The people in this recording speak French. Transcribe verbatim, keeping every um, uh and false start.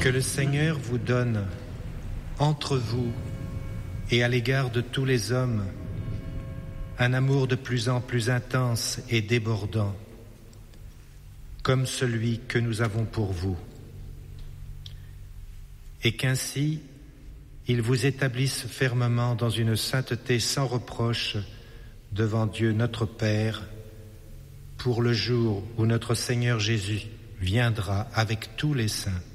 Que le Seigneur vous donne entre vous et à l'égard de tous les hommes un amour de plus en plus intense et débordant, comme celui que nous avons pour vous, et qu'ainsi il vous établisse fermement dans une sainteté sans reproche devant Dieu notre Père, pour le jour où notre Seigneur Jésus viendra avec tous les saints.